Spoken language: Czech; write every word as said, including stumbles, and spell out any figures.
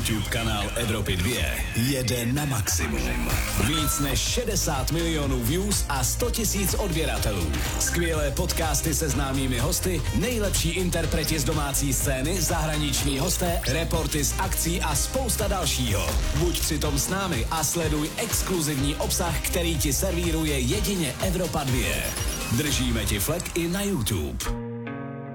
YouTube kanál Evropy dva jede na maximum. Víc než šedesát milionů views a sto tisíc odběratelů. Skvělé podcasty se známými hosty, nejlepší interpreti z domácí scény, zahraniční hosté, reporty z akcí a spousta dalšího. Buď přitom s námi a sleduj exkluzivní obsah, který ti servíruje jedině Evropa dva. Držíme ti flek i na YouTube.